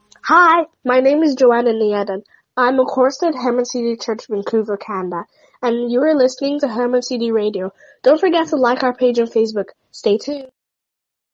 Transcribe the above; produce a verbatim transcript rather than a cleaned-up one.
Hi, my name is Joanna Nieden. I'm a chorister at Hermon C D Church, Vancouver, Canada, and you are listening to Hermon C D Radio. Don't forget to like our page on Facebook. Stay tuned.